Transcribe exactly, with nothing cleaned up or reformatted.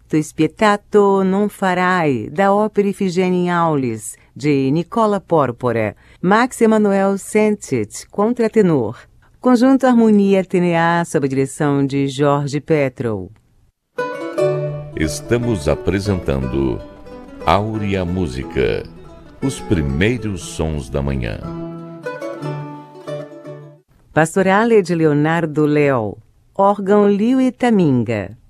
Tu spietato non farai, da ópera Ifigênia em Aulis, de Nicola Pórpora. Max Emanuel Sentit, contratenor. Conjunto Harmonia T N A, sob a direção de Jorge Petrol. Estamos apresentando Áurea Música, os primeiros sons da manhã. Pastorale de Leonardo Leo, órgão Liu Itaminga.